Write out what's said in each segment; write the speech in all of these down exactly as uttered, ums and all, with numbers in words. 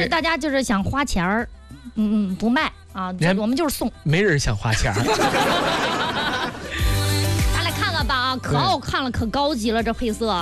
是大家就是想花钱儿，嗯，不卖啊，我们就是送。 没人想花钱咱来看看吧啊，可好看了，可高级了，这配色。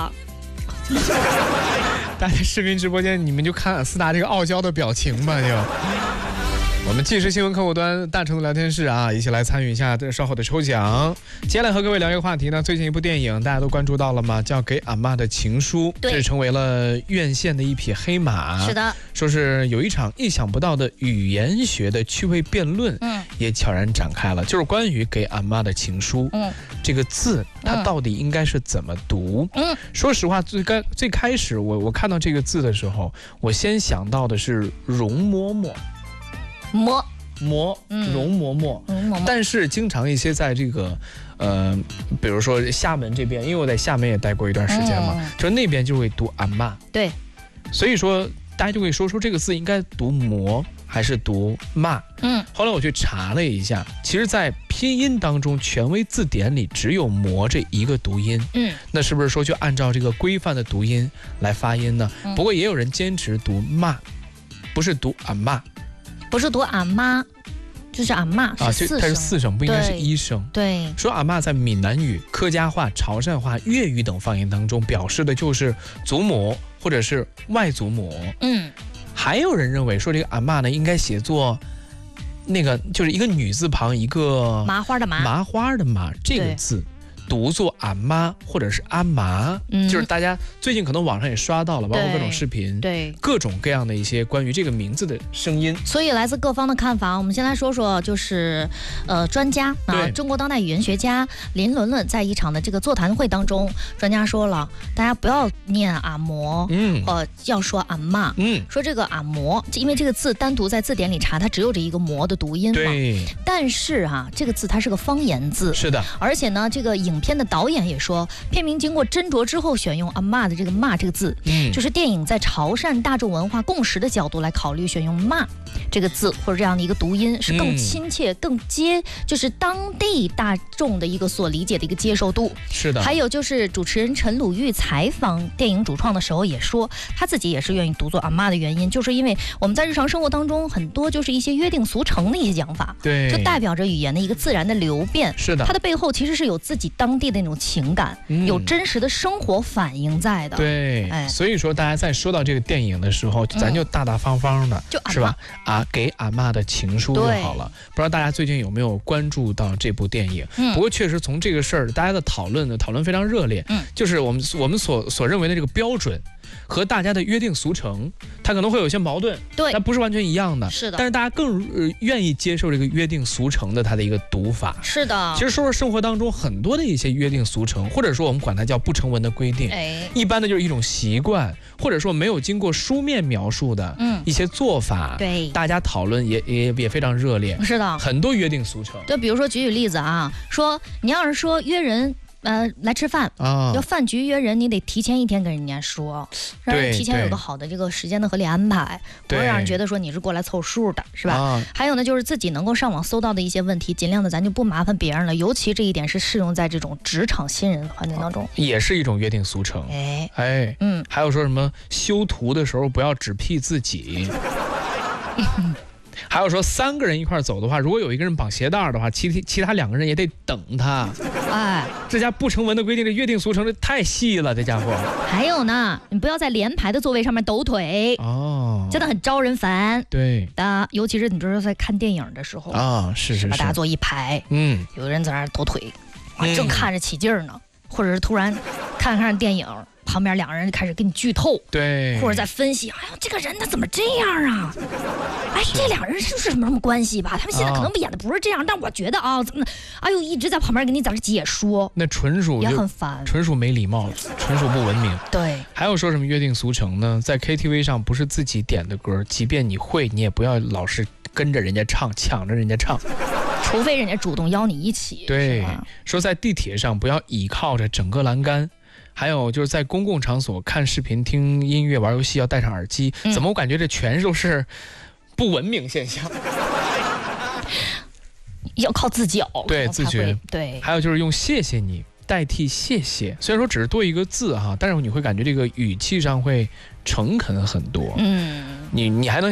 大家视频直播间，你们就看思达这个傲娇的表情吧，就。我们即时新闻客户端大程度聊天室啊，一起来参与一下这稍后的抽奖。接下来和各位聊一个话题呢，最近一部电影大家都关注到了吗？叫《给俺妈的情书》，这成为了院线的一匹黑马。 是的， 说是有一场意想不到的语言学的趣味辩论，嗯，也悄然展开了，就是关于《给俺妈的情书》，嗯，这个字它到底应该是怎么读？嗯，说实话，最开最开始我我看到这个字的时候，我先想到的是容嬷嬷。 嬷嬷，容嬷嬷， 容嬷嬷。 但是经常一些在这个，呃，比如说厦门这边，因为我在厦门也待过一段时间嘛，嗯、就那边就会读俺妈。 对， 所以说大家就会说说这个字应该读嬷还是读骂。嗯，后来我去查了一下，其实，在拼音当中，权威字典里只有嬷这一个读音。嗯，那是不是说就按照这个规范的读音来发音呢？嗯、不过也有人坚持读骂，不是读俺妈。 不是读俺妈，就是俺妈是四声， 啊、它是四声，不应该是一声。 对， 说俺妈在闽南语、客家话、潮汕话、粤语等方言当中，表示的就是祖母或者是外祖母。嗯，还有人认为说这个俺妈呢，应该写作那个就是一个女字旁一个麻花的麻， 麻花的麻这个字。读作俺妈或者是阿麻、嗯，就是大家最近可能网上也刷到了，包括各种视频， 对各种各样的一些关于这个名字的声音。 所以来自各方的看法，我们先来说说，就是呃专家啊，中国当代语言学家林伦伦在一场的这个座谈会当中，专家说了，大家不要念阿嬷，嗯，呃，要说俺妈，嗯，说这个阿嬷，因为这个字单独在字典里查，它只有这一个嬷的读音嘛， 对。 但是啊，这个字它是个方言字， 是的， 而且呢，这个影片的导演也说，片名经过斟酌之后选用阿嬷的这个骂这个字，嗯，就是电影在潮汕大众文化共识的角度来考虑选用骂这个字或者这样的一个读音是更亲切、嗯、更接就是当地大众的一个所理解的一个接受度。 是的。 还有就是主持人陈鲁豫采访电影主创的时候也说，他自己也是愿意读作阿嬷的原因，就是因为我们在日常生活当中很多就是一些约定俗成的一些讲法， 对， 就代表着语言的一个自然的流变。 是的， 它的背后其实是有自己当地的那种情感、嗯、有真实的生活反应在的。 对，哎，所以说大家在说到这个电影的时候，嗯、咱就大大方方的， 就是吧？啊，给阿嬷的情书就好了。不知道大家最近有没有关注到这部电影？嗯、不过确实从这个事儿，大家的讨论呢，讨论非常热烈。嗯，就是我们我们所所认为的这个标准和大家的约定俗成，它可能会有些矛盾， 对， 它不是完全一样的。 是的， 但是大家更、呃、愿意接受这个约定俗成的它的一个读法。 是的， 其实说说生活当中很多的一些约定俗成，或者说我们管它叫不成文的规定，哎，一般的就是一种习惯，或者说没有经过书面描述的一些做法，嗯、对，大家讨论也也也非常热烈。 是的， 很多约定俗成。 就比如说举举例子啊，说你要是说约人。呃，来吃饭啊，要饭局约人，你得提前一天跟人家说，让人提前有个好的这个时间的合理安排，不会让人觉得说你是过来凑数的，是吧？啊、还有呢，就是自己能够上网搜到的一些问题，尽量的咱就不麻烦别人了，尤其这一点是适用在这种职场新人环境当中， 也是一种约定俗成。哎哎，嗯，还有说什么修图的时候不要只 P 自己。还有说三个人一块走的话，如果有一个人绑鞋带的话，其其他两个人也得等他。哎，这家不成文的规定，这约定俗成，这太细了，这家伙。 还有呢，你不要在连排的座位上面抖腿哦，真的很招人烦。 对的，尤其是你就是在看电影的时候啊，是是是， 把大家坐一排，嗯，有人在那儿抖腿，哇，正看着起劲儿呢，或者是突然看看电影。旁边两个人开始给你剧透， 对， 或者在分析，哎呀，这个人他怎么这样啊？哎，这两人是不是什么什么关系吧？他们现在可能演的不是这样，啊、但我觉得啊，怎么，哎呦，一直在旁边给你在这解说， 那纯属也很烦， 纯属没礼貌，纯属不文明。 对， 还有说什么约定俗成呢？在 K T V 上不是自己点的歌，即便你会，你也不要老是跟着人家唱，抢着人家唱。 除非人家主动邀你一起。 对，说在地铁上不要倚靠着整个栏杆。还有就是在公共场所看视频、听音乐、玩游戏要戴上耳机，嗯、怎么我感觉这全都是不文明现象？ 要靠自觉， 对自觉， 对。 还有就是用谢谢你代替谢谢，虽然说只是多一个字哈，但是你会感觉这个语气上会诚恳很多。嗯，你你还能。